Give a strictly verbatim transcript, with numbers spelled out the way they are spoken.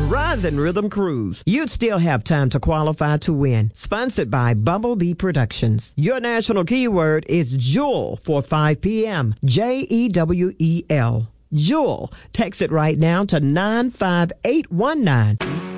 Rise and Rhythm Cruise. You'd still have time to qualify to win. Sponsored by Bumblebee Productions. Your national keyword is Jewel for five p.m. J E W E L. Jewel. Text it right now to nine five eight one nine.